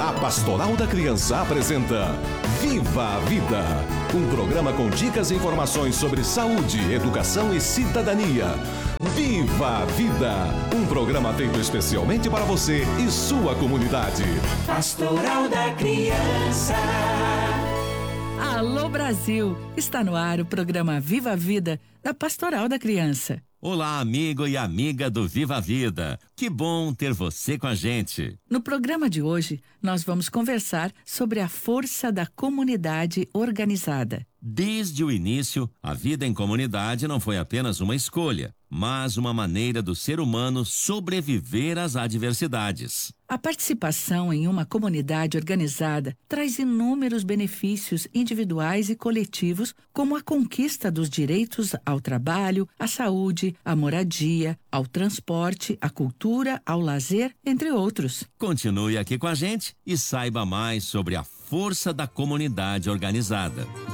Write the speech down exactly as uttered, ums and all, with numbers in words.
A Pastoral da Criança apresenta Viva a Vida, um programa com dicas e informações sobre saúde, educação e cidadania. Viva a Vida, um programa feito especialmente para você e sua comunidade. Pastoral da Criança. Alô Brasil, está no ar o programa Viva a Vida da Pastoral da Criança. Olá, amigo e amiga do Viva a Vida. Que bom ter você com a gente. No programa de hoje, nós vamos conversar sobre a força da comunidade organizada. Desde o início, a vida em comunidade não foi apenas uma escolha, mas uma maneira do ser humano sobreviver às adversidades. A participação em uma comunidade organizada traz inúmeros benefícios individuais e coletivos, como a conquista dos direitos ao trabalho, à saúde, à moradia, ao transporte, à cultura, ao lazer, entre outros. Continue aqui com a gente e saiba mais sobre a força da comunidade organizada.